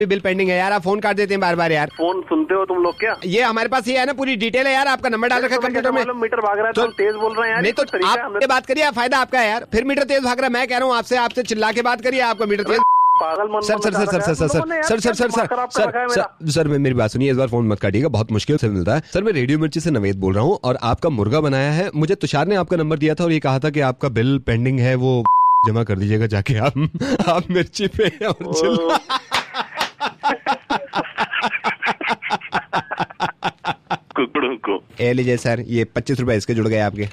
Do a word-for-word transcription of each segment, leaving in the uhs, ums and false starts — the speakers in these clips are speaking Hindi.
बिल पेंडिंग है यार, आप फोन काट देते हैं बार बार यार। फोन सुनते हो तुम लोग क्या? ये हमारे पास ये है ना, पूरी डिटेल है यार, आपका नंबर डाल रखा है कंप्यूटर में। मीटर भाग रहा है तो तेज बोल रहे हैं यार। नहीं तो आप ये बात करिए, फायदा आपका है यार, फिर मीटर तेज भाग रहा है। मैं कह रहा हूँ आपसे आपसे चिल्ला के बात करिए, आपका मीटर तेज। Sir sir sir sir sir sir sir sir sir sir sir sir मेरी बात सुनिए, इस बार फोन मत काटिएगा, बहुत मुश्किल से मिलता है। सर मैं रेडियो मिर्ची से नवेद बोल रहा हूँ और आपका मुर्गा बनाया है। मुझे तुषार ने आपका नंबर दिया था और ये कहा था कि आपका बिल पेंडिंग है, वो जमा कर दीजिएगा जाके आप आप मिर्ची पे और चिल्ला। कुकड़ों को ए लीजिए सर, ये पच्चीस रुपए इसके जुड़ गए आपके।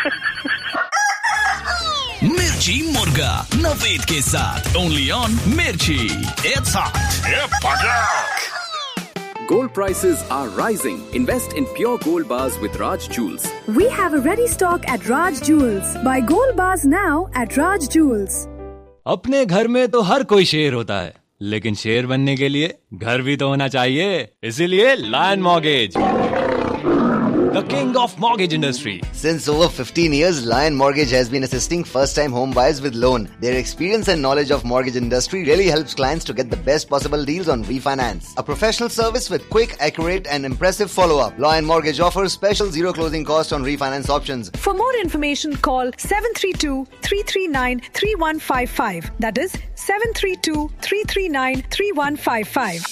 मिर्ची मुर्गा नवेद के साथ ओनली ऑन मिर्ची। It's hot. Gold prices are rising. Invest in pure gold bars with Raj Jewels. We have a ready stock at Raj Jewels. Buy gold bars now at Raj Jewels. अपने घर में तो हर कोई शेर होता है, लेकिन शेर बनने के लिए घर भी तो होना चाहिए। इसीलिए lion mortgage, the king of mortgage industry. Since over fifteen years, Lion Mortgage has been assisting first-time home buyers with loan. Their experience and knowledge of mortgage industry really helps clients to get the best possible deals on refinance. A professional service with quick, accurate and impressive follow-up. Lion Mortgage offers special zero closing cost on refinance options. For more information, call seven three two, three three nine, three one five five. That is seven three two, three three nine, three one five five.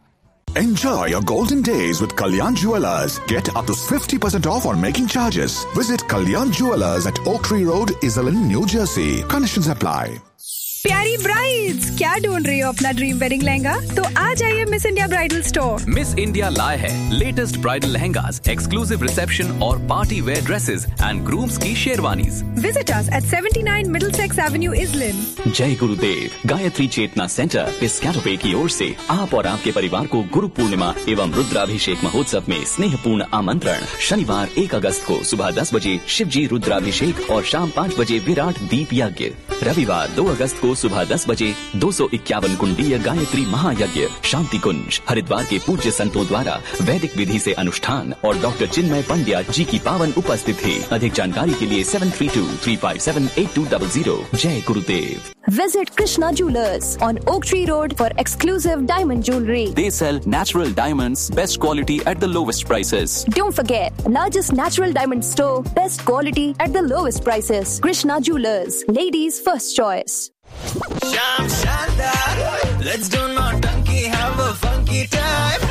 Enjoy your golden days with Kalyan Jewellers. Get up to fifty percent off on making charges. Visit Kalyan Jewellers at Oak Tree Road, Iselin, New Jersey. Conditions apply. प्यारी ब्राइड्स, क्या ढूंढ रही हो अपना ड्रीम वेडिंग लहंगा? तो आ जाइए miss India bridal store. Miss India लाए है latest bridal lehengas, exclusive reception और party wear dresses and grooms की sherwanis. Visit us at seventy-nine Middlesex Avenue, Islin. जय गुरुदेव गायत्री चेतना सेंटर पिस्काटोपे की ओर से आप और आपके परिवार को गुरु पूर्णिमा एवं रुद्राभिषेक महोत्सव में स्नेहपूर्ण आमंत्रण। शनिवार एक अगस्त को सुबह दस बजे शिवजी रुद्राभिषेक और शाम पाँच बजे विराट दीप यज्ञ। रविवार दो अगस्त को सुबह दस बजे दो सौ इक्यावन कुंडीय गायत्री महायज्ञ शांति कुंज। हरिद्वार के पूज्य संतों द्वारा वैदिक विधि से अनुष्ठान और डॉक्टर चिन्मय पंड्या जी की पावन उपस्थिति। अधिक जानकारी के लिए seven three to three five seven eight to double zero. जय गुरुदेव। Visit Krishna Jewelers on Oak Tree Road for exclusive diamond jewelry. They sell natural diamonds, best quality at the lowest prices. Don't forget, largest natural diamond store, best quality at the lowest prices. Krishna Jewelers, ladies' first choice. Sham Shandar, let's do naughty, have a funky time.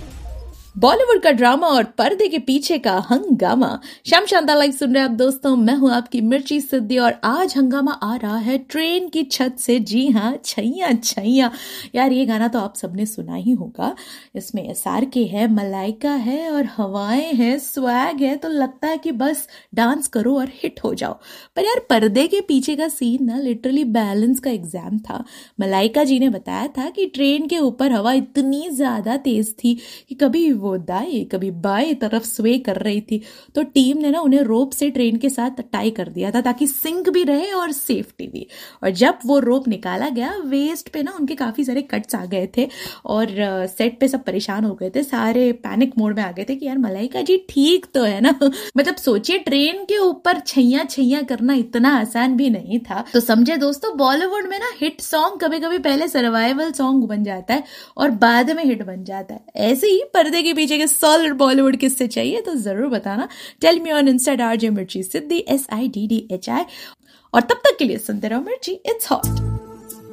Bollywood का ड्रामा और पर्दे के पीछे का हंगामा। शाम शानदार लाइव सुन रहे हैं आप दोस्तों, मैं हूं आपकी मिर्ची सिद्धि और आज हंगामा आ रहा है ट्रेन की छत से। जी हाँ, छैया छैया यार, ये गाना तो आप सबने सुना ही होगा। इसमें एस आर के है, मलाइका है और हवाएं है, स्वैग है, तो लगता है कि बस डांस करो और हिट हो जाओ। पर यार पर्दे के पीछे का सीन ना लिटरली बैलेंस का एग्जाम था। मलाइका जी ने बताया था कि ट्रेन के ऊपर हवा इतनी ज्यादा तेज थी कि कभी वो दाएं कभी बाएं तरफ स्वे कर रही थी, तो टीम ने ना उन्हें रोप से ट्रेन के साथ टाई कर दिया था ताकि सिंक भी रहे और सेफ्टी भी। और जब वो रोप निकाला गया, वेस्ट पे ना उनके काफी सारे कट्स आ गए थे और सेट पे सब परेशान हो गए थे, सारे पैनिक मोड में आ गए थे कि यार मलाइका जी ठीक तो है ना। मतलब सोचिए ट्रेन के ऊपर छैया छैया करना इतना आसान भी नहीं था। तो समझे दोस्तों, बॉलीवुड में ना हिट सॉन्ग कभी कभी पहले सर्वाइवल सॉन्ग बन जाता है और बाद में हिट बन जाता है। ऐसे ही पर्दे के पीछे के सॉलिड बॉलीवुड किससे चाहिए तो जरूर बताना। Tell me on Insta RJ मिर्ची सिद्धि, S I D D H I. और तब तक के लिए सुनते रहो मिर्ची, इट्स हॉट।